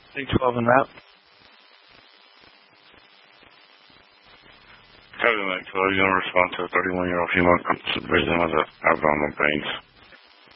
Big 12 and out. Kevin Mac 12, you don't respond to a 31-year-old female complaints with abdominal pains.